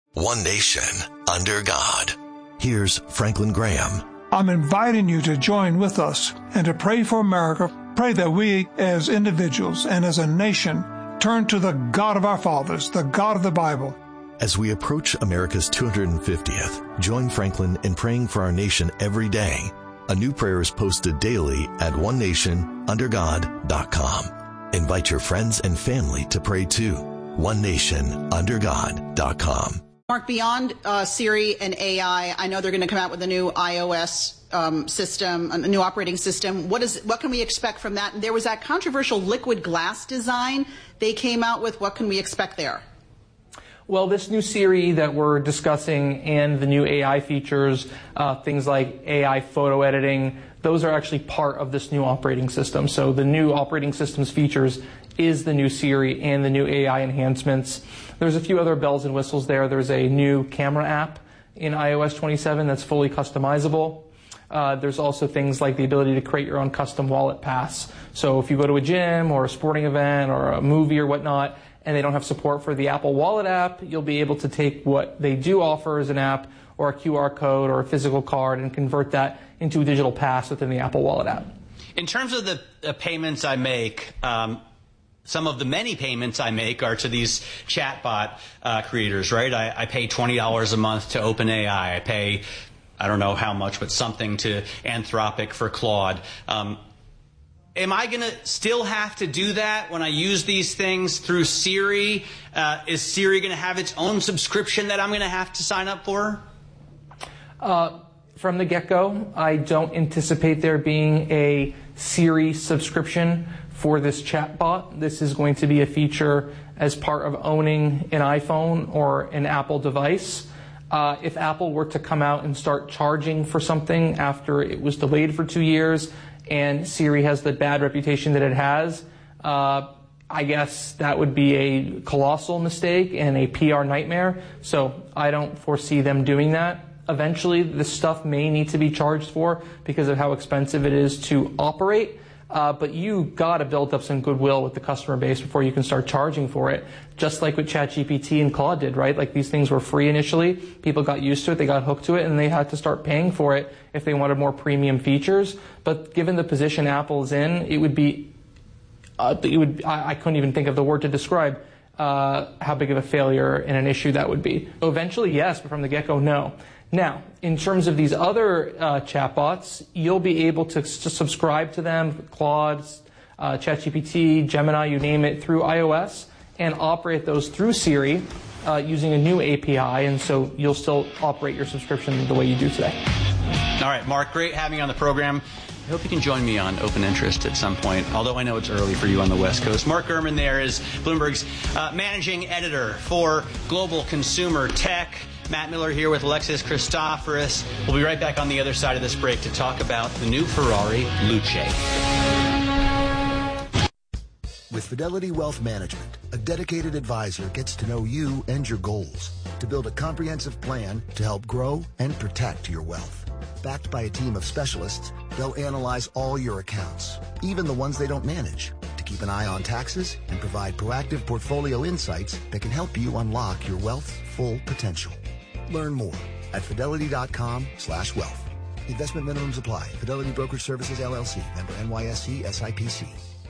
One nation, under God. Here's Franklin Graham. I'm inviting you to join with us and to pray for America. Pray that we as individuals and as a nation turn to the God of our fathers, the God of the Bible. As we approach America's 250th, join Franklin in praying for our nation every day. A new prayer is posted daily at onenationundergod.com. Invite your friends and family to pray too. onenationundergod.com. Mark, beyond Siri and AI, I know they're going to come out with a new iOS system, a new operating system. What can we expect from that? And there was that controversial liquid glass design they came out with. What can we expect there? Well, this new Siri that we're discussing and the new AI features, things like AI photo editing, those are actually part of this new operating system. So the new operating system's features is the new Siri and the new AI enhancements. There's a few other bells and whistles there. There's a new camera app in iOS 27 that's fully customizable. There's also things like the ability to create your own custom wallet pass. So if you go to a gym or a sporting event or a movie or whatnot, and they don't have support for the Apple Wallet app, you'll be able to take what they do offer as an app or a QR code or a physical card and convert that into a digital pass within the Apple Wallet app. In terms of the payments I make, some of the many payments I make are to these chatbot creators, right? I pay $20 a month to OpenAI. I pay, I don't know how much, but something to Anthropic for Claude. Am I going to still have to do that when I use these things through Siri? Is Siri going to have its own subscription that I'm going to have to sign up for? From the get-go, I don't anticipate there being a Siri subscription for this chatbot. This is going to be a feature as part of owning an iPhone or an Apple device. If Apple were to come out and start charging for something after it was delayed for 2 years and Siri has the bad reputation that it has, I guess that would be a colossal mistake and a PR nightmare. So I don't foresee them doing that. Eventually, this stuff may need to be charged for because of how expensive it is to operate. But you got to build up some goodwill with the customer base before you can start charging for it. Just like what ChatGPT and Claude did, right? Like these things were free initially. People got used to it. They got hooked to it, and they had to start paying for it if they wanted more premium features. But given the position Apple's in, it would be, I couldn't even think of the word to describe how big of a failure and an issue that would be. Eventually, yes, but from the get-go, no. Now, in terms of these other chatbots, you'll be able to subscribe to them, Claude, ChatGPT, Gemini, you name it, through iOS, and operate those through Siri using a new API, and so you'll still operate your subscription the way you do today. All right, Mark, great having you on the program. I hope you can join me on Open Interest at some point, although I know it's early for you on the West Coast. Mark Gurman there is Bloomberg's managing editor for Global Consumer Tech. Matt Miller here with Alexis Christoforous. We'll be right back on the other side of this break to talk about the new Ferrari Luce. With Fidelity Wealth Management, a dedicated advisor gets to know you and your goals to build a comprehensive plan to help grow and protect your wealth. Backed by a team of specialists, they'll analyze all your accounts, even the ones they don't manage, to keep an eye on taxes and provide proactive portfolio insights that can help you unlock your wealth's full potential. Learn more at fidelity.com/wealth. Investment minimums apply. Fidelity Brokerage Services, LLC. Member NYSE, SIPC.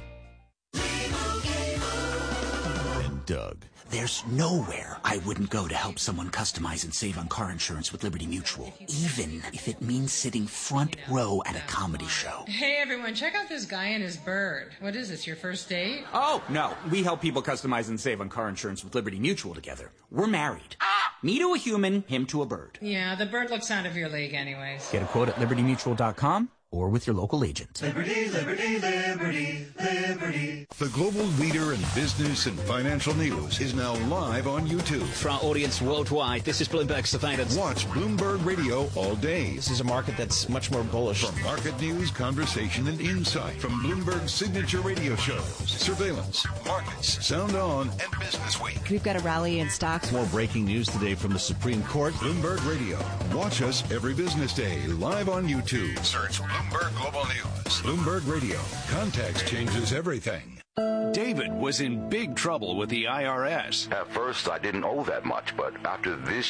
And Doug. There's nowhere I wouldn't go to help someone customize and save on car insurance with Liberty Mutual, even if it means sitting front row at a comedy show. Hey, everyone, check out this guy and his bird. What is this, your first date? Oh, no. We help people customize and save on car insurance with Liberty Mutual together. We're married. Me to a human, him to a bird. Yeah, the bird looks out of your league anyways. Get a quote at libertymutual.com or with your local agent. Liberty, liberty, liberty, liberty. The global leader in business and financial news is now live on YouTube. For our audience worldwide, this is Bloomberg Surveillance. Watch Bloomberg Radio all day. This is a market that's much more bullish. From market news, conversation, and insight. From Bloomberg's signature radio shows, Surveillance, Markets, Sound On, and Business Week. We've got a rally in stocks. More breaking news today from the Supreme Court. Bloomberg Radio. Watch us every business day live on YouTube. Search Bloomberg Global News. Bloomberg Radio. Context changes everything. David was in big trouble with the IRS. At first, I didn't owe that much, but after this